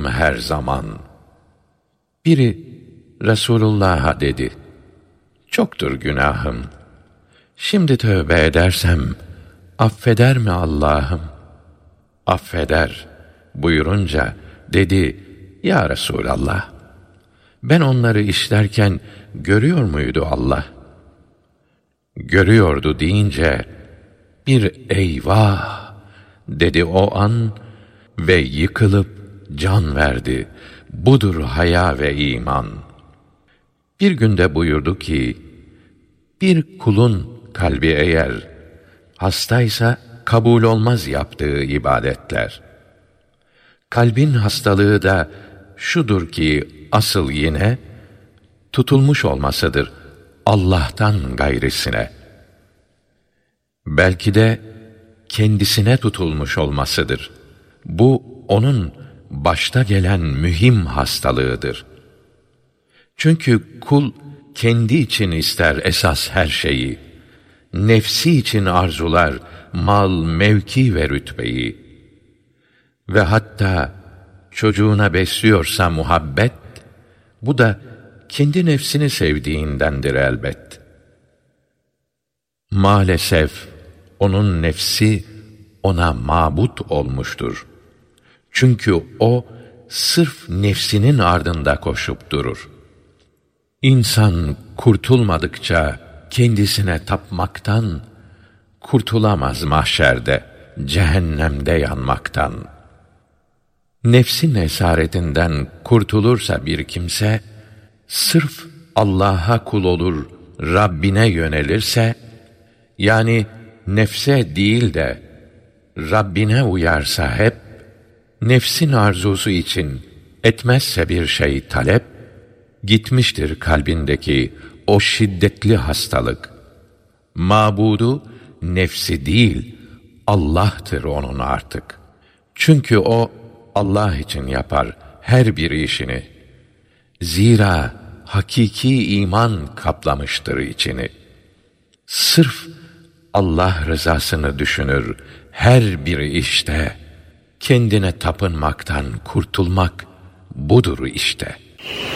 yaptım her zaman. Biri Resulullah'a dedi: Çoktur günahım. Şimdi tövbe edersem affeder mi Allah'ım? Affeder buyurunca dedi: Ya Resulallah, ben onları işlerken görüyor muydu Allah? Görüyordu deyince bir eyvah dedi o an ve yıkılıp can verdi. Budur haya ve iman. Bir günde buyurdu ki, bir kulun kalbi eğer hastaysa kabul olmaz yaptığı ibadetler. Kalbin hastalığı da şudur ki asıl yine tutulmuş olmasıdır Allah'tan gayrisine. Belki de kendisine tutulmuş olmasıdır. Bu onun başta gelen mühim hastalığıdır. Çünkü kul kendi için ister esas her şeyi. Nefsi için arzular mal, mevki ve rütbeyi. Ve hatta çocuğuna besliyorsa muhabbet, bu da kendi nefsini sevdiğindendir elbet. Maalesef onun nefsi ona mabut olmuştur. Çünkü o sırf nefsinin ardında koşup durur. İnsan kurtulmadıkça kendisine tapmaktan, kurtulamaz mahşerde, cehennemde yanmaktan. Nefsin esaretinden kurtulursa bir kimse, sırf Allah'a kul olur, Rabbine yönelirse, yani nefse değil de Rabbine uyarsa hep, nefsin arzusu için etmezse bir şey talep, gitmiştir kalbindeki o şiddetli hastalık. Mabudu nefsi değil, Allah'tır onun artık. Çünkü o Allah için yapar her bir işini. Zira hakiki iman kaplamıştır içini. Sırf Allah rızasını düşünür her bir işte. Kendine tapınmaktan kurtulmak budur işte.